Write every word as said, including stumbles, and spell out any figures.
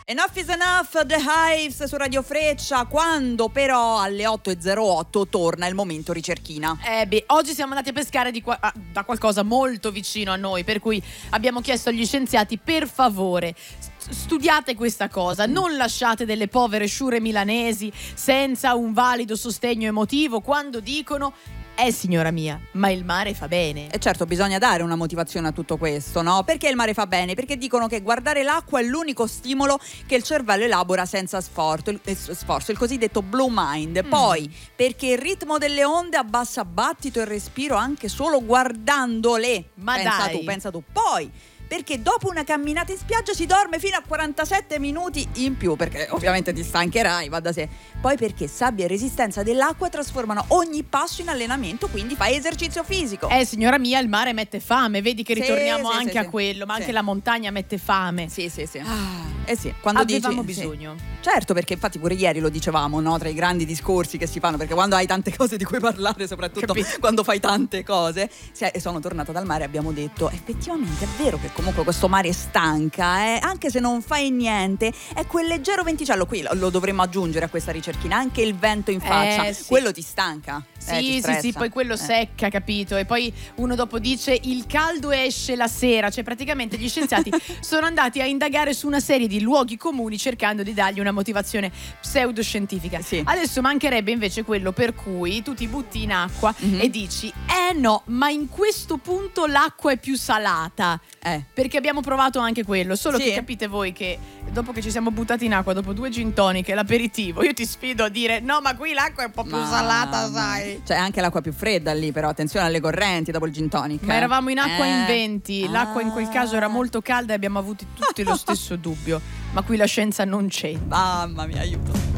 Enough is enough, The Hives su Radio Freccia, quando però alle otto e zero otto torna il momento ricerchina. Eh beh, oggi siamo andati a pescare di qua- ah, da qualcosa molto vicino a noi, per cui abbiamo chiesto agli scienziati, per favore, st- studiate questa cosa, non lasciate delle povere sciure milanesi senza un valido sostegno emotivo quando dicono: eh signora mia, ma il mare fa bene. E certo, bisogna dare una motivazione a tutto questo, no? Perché il mare fa bene? Perché dicono che guardare l'acqua è l'unico stimolo che il cervello elabora senza sforzo, il, sforzo, il cosiddetto blue mind. Mm. Poi, perché il ritmo delle onde abbassa battito e respiro anche solo guardandole. Ma pensa dai. tu, pensa tu. Poi, perché dopo una camminata in spiaggia si dorme fino a quarantasette minuti in più, perché ovviamente ti stancherai, va da sé. Poi perché sabbia e resistenza dell'acqua trasformano ogni passo in allenamento, quindi fai esercizio fisico. Eh signora mia, il mare mette fame, vedi che Sì, ritorniamo sì, anche sì, a sì. quello, ma Sì. anche la montagna mette fame. Sì, sì, sì. Ah, Eh sì, quando avevamo dici, bisogno. sì. Certo, perché infatti pure ieri lo dicevamo, no? Tra i grandi discorsi che si fanno, perché quando hai tante cose di cui parlare, soprattutto Capito. quando fai tante cose, se- e sono tornata dal mare, abbiamo detto effettivamente è vero che comunque questo mare stanca, eh? Anche se non fai niente, è quel leggero venticello, qui lo, lo dovremmo aggiungere a questa ricerchina, anche il vento in faccia, Eh, sì. quello ti stanca. Sì, eh, ti sì, stressa. sì, poi quello Eh. secca, capito? E poi uno dopo dice il caldo esce la sera, cioè praticamente gli scienziati sono andati a indagare su una serie di luoghi comuni cercando di dargli una motivazione pseudoscientifica. Sì. Adesso mancherebbe invece quello per cui tu ti butti in acqua Mhm. e dici eh no, ma in questo punto l'acqua è più salata. Eh. Perché abbiamo provato anche quello, solo Sì. che capite voi che dopo che ci siamo buttati in acqua, dopo due gin tonic e l'aperitivo, io ti sfido a dire no, ma qui l'acqua è un po' più Ma- salata, sai. C'è anche l'acqua più fredda lì, però attenzione alle correnti dopo il gin tonic. Ma eh. eravamo in acqua Eh. in venti, l'acqua in quel caso era Ah. molto calda e abbiamo avuto tutti lo stesso dubbio, ma qui la scienza non c'è. Mamma mia, aiuto.